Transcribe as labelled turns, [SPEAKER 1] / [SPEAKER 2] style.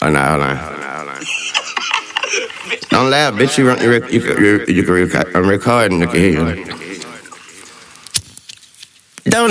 [SPEAKER 1] Oh, no, hold on. Don't laugh, bitch. I'm recording. Look at here. Don't